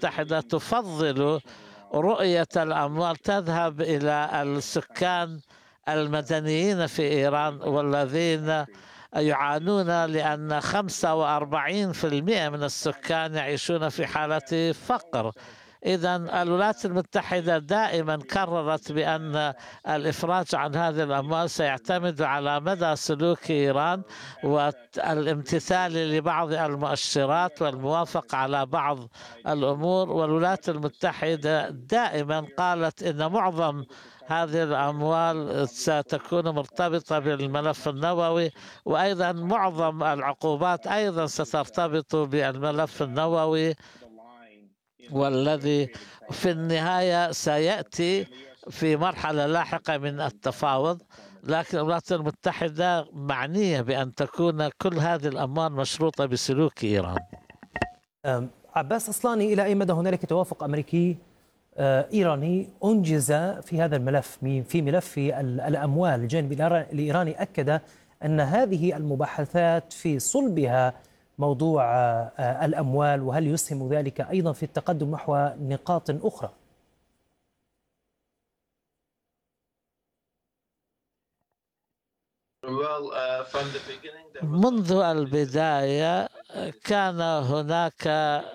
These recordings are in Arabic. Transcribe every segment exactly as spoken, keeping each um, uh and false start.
المتحدة تفضل رؤية الأموال تذهب إلى السكان المدنيين في إيران، والذين يعانون لأن خمسة وأربعين بالمئة من السكان يعيشون في حالة فقر. إذن الولايات المتحدة دائما كررت بأن الإفراج عن هذه الأموال سيعتمد على مدى سلوك إيران والامتثال لبعض المؤشرات والموافقة على بعض الأمور. والولايات المتحدة دائما قالت إن معظم هذه الأموال ستكون مرتبطة بالملف النووي، وأيضا معظم العقوبات أيضا سترتبط بالملف النووي، والذي في النهاية سيأتي في مرحلة لاحقة من التفاوض. لكن الولايات المتحدة معنية بأن تكون كل هذه الأموال مشروطة بسلوك إيران. عباس أصلاني، إلى أي مدى هنالك توافق أمريكي إيراني أنجز في هذا الملف، في ملف الأموال؟ الجانب الإيراني أكد أن هذه المباحثات في صلبها موضوع الأموال، وهل يسهم ذلك أيضا في التقدم نحو نقاط أخرى؟ منذ البداية كان هناك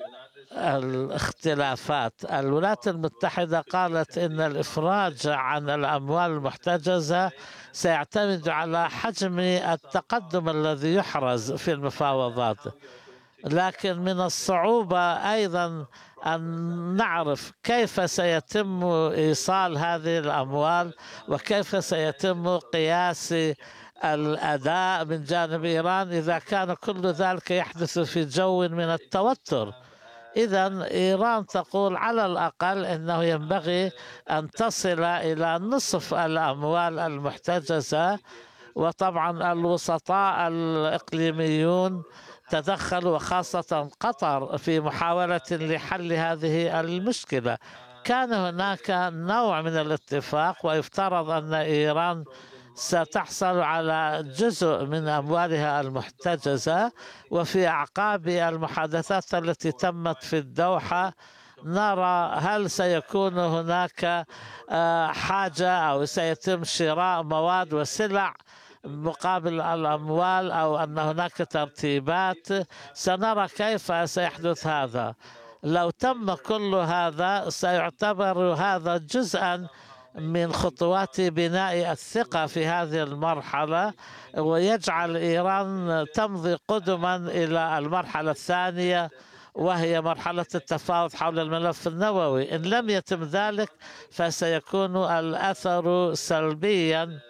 الاختلافات. الولايات المتحدة قالت إن الإفراج عن الأموال المحتجزة سيعتمد على حجم التقدم الذي يحرز في المفاوضات، لكن من الصعوبة أيضا أن نعرف كيف سيتم إيصال هذه الأموال وكيف سيتم قياس الأداء من جانب إيران إذا كان كل ذلك يحدث في جو من التوتر. إذن إيران تقول على الأقل أنه ينبغي أن تصل إلى نصف الأموال المحتجزة، وطبعا الوسطاء الإقليميون تدخلوا، وخاصة قطر، في محاولة لحل هذه المشكلة. كان هناك نوع من الاتفاق، ويفترض أن إيران ستحصل على جزء من أموالها المحتجزة. وفي أعقاب المحادثات التي تمت في الدوحة نرى هل سيكون هناك حاجة أو سيتم شراء مواد وسلع مقابل الأموال، أو أن هناك ترتيبات. سنرى كيف سيحدث هذا. لو تم كل هذا سيعتبر هذا جزءا من خطوات بناء الثقة في هذه المرحلة، ويجعل إيران تمضي قدما إلى المرحلة الثانية، وهي مرحلة التفاوض حول الملف النووي. إن لم يتم ذلك فسيكون الأثر سلبيا.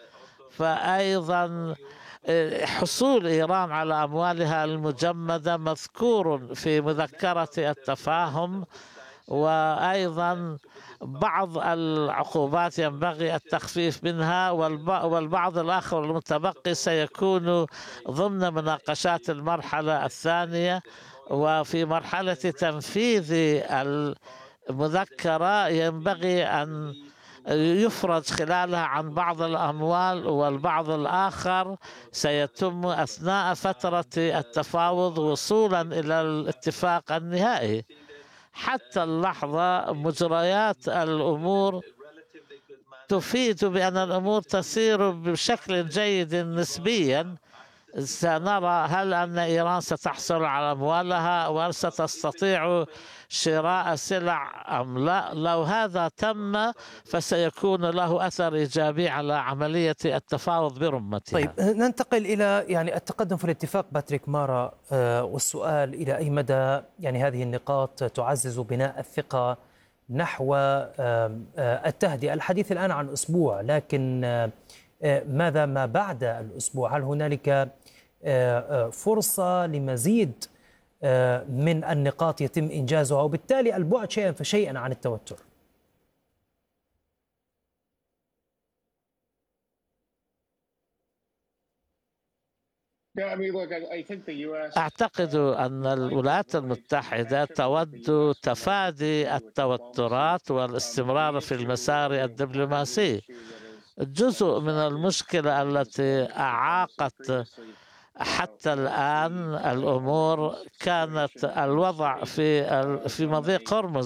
فأيضا حصول إيران على أموالها المجمدة مذكور في مذكرة التفاهم، وأيضا بعض العقوبات ينبغي التخفيف منها، والبعض الآخر المتبقي سيكون ضمن مناقشات المرحلة الثانية. وفي مرحلة تنفيذ المذكرة ينبغي أن يفرج خلالها عن بعض الأموال، والبعض الآخر سيتم أثناء فترة التفاوض وصولا إلى الاتفاق النهائي. حتى اللحظة مجريات الأمور تفيد بأن الأمور تسير بشكل جيد نسبيا. سنرى هل أن إيران ستحصل على أموالها وهل ستستطيع شراء سلع أم لا. لو هذا تم فسيكون له أثر إيجابي على عملية التفاوض برمتها. طيب، ننتقل إلى يعني التقدم في الاتفاق. باتريك مارا، والسؤال إلى أي مدى يعني هذه النقاط تعزز بناء الثقة نحو التهدئة؟ الحديث الآن عن أسبوع، لكن ماذا ما بعد الأسبوع؟ هل هنالك فرصة لمزيد من النقاط يتم إنجازها، وبالتالي البعد شيئا فشيئا عن التوتر؟ أعتقد أن الولايات المتحدة تود تفادي التوترات والاستمرار في المسار الدبلوماسي. جزء من المشكلة التي أعاقت حتى الآن الأمور كانت الوضع في في مضيق هرمز.